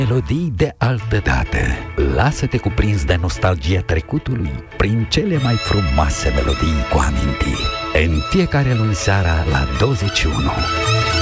Melodii de altădată. Lasă-te cuprins de nostalgia trecutului prin cele mai frumoase melodii cu amintiri. În fiecare luni seara la 21.